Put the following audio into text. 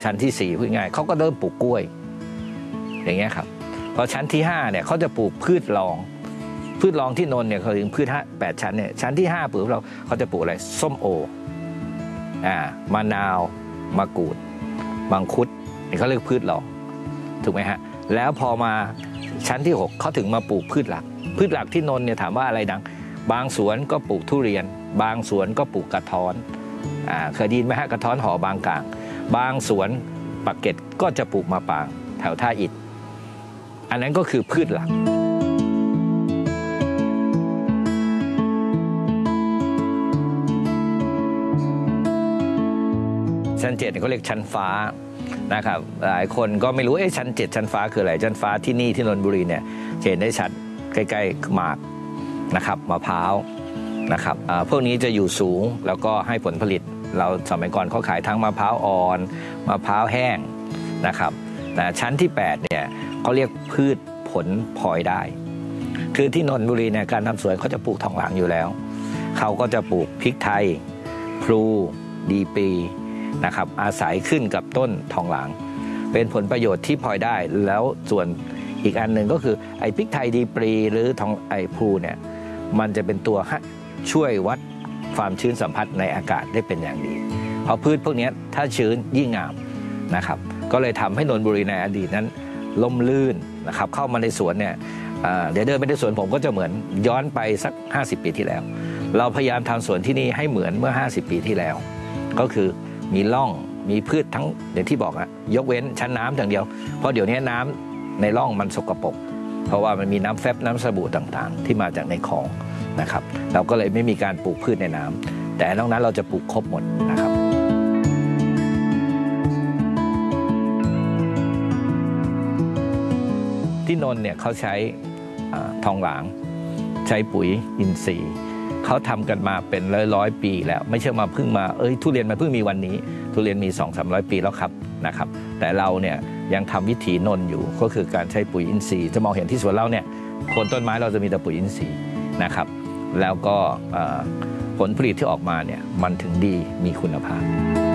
ชั้นที่4พูดง่ายเขาก็เริ่มปลูกกล้วยอย่างเงี้ยครับพอชั้นที่5เนี่ยเขาจะปลูกพืชรองที่นนท์เนี่ยเขาถึงพืช8 ชั้นเนี่ยชั้นที่5ปลูกเขาจะปลูกอะไรส้มโอมะนาวมะกรูดมังคุดนี่เขาเรียกพืชรองถูกไหมฮะแล้วพอมาชั้นที่6เขาถึงมาปลูกพืชหลักที่นนท์เนี่ยถามว่าอะไรดังบางสวนก็ปลูกทุเรียนบางสวนก็ปลูกกระท้อนเคยได้ยินไหมฮะกระท้อนหอบางกลางบางสวนปากเกร็ดก็จะปลูกมะปรางแถวท่าอิฐอันนั้นก็คือพืชหลักชั้น7เขาเรียกชั้นฟ้านะครับหลายคนก็ไม่รู้ชั้น7ชั้นฟ้าคืออะไรชั้นฟ้าที่นี่ที่นนทบุรีเนี่ยเห็นได้ชัดใกล้ๆหมากนะครับมะพร้าวนะครับพวกนี้จะอยู่สูงแล้วก็ให้ผลผลิตเราสมัยก่อนเขาขายทั้งมะพร้าวอ่อนมะพร้าวแห้งนะครับชั้นที่8เนี่ยเขาเรียกพืชผลพลอยได้คือที่นนทบุรีเนี่ยการทำสวนเขาจะปลูกทองหลางอยู่แล้วเขาก็จะปลูกพริกไทยพลูดีปีนะครับอาศัยขึ้นกับต้นทองหลางเป็นผลประโยชน์ที่พลอยได้แล้วส่วนอีกอันหนึ่งก็คือไอ้พริกไทยดีปรีหรือทองพลูเนี่ยมันจะเป็นตัวช่วยวัดความชื้นสัมผัสในอากาศได้เป็นอย่างดีเพราะพืชพวกนี้ถ้าชื้นยิ่งงามนะครับก็เลยทำให้นนทบุรีในอดีตนั้นล่มลื่นนะครับเข้ามาในสวนเนี่ยเดี๋ยวเดินไปในสวนผมก็จะเหมือนย้อนไปสัก50 ปีที่แล้วเราพยายามทำสวนที่นี่ให้เหมือนเมื่อ50 ปีที่แล้วก็คือมีร่องมีพืชทั้งอย่างที่บอกยกเว้นชั้นน้ำอย่างเดียวเพราะเดี๋ยวนี้น้ำในร่องมันสกปรกเพราะว่ามันมีน้ำแฟบน้ำสบู่ต่างๆที่มาจากในคลองนะครับเราก็เลยไม่มีการปลูกพืชในน้ำแต่นอกนั้นเราจะปลูกครบหมดนะครับที่นนท์เนี่ยเขาใช้ทองหลางใช้ปุ๋ยอินทรีย์เขาทำกันมาเป็นร้อยปีแล้วไม่ใช่มาเพิ่งมาทุเรียนมันเพิ่งมีวันนี้ทุเรียนมี 200-300 ปีแล้วครับนะครับแต่เราเนี่ยยังทำวิถีนนท์อยู่ก็คือการใช้ปุ๋ยอินทรีย์จะมองเห็นที่สวนเราเนี่ยโคนต้นไม้เราจะมีแต่ปุ๋ยอินทรีย์นะครับแล้วก็ผลผลิตที่ออกมาเนี่ยมันถึงดีมีคุณภาพ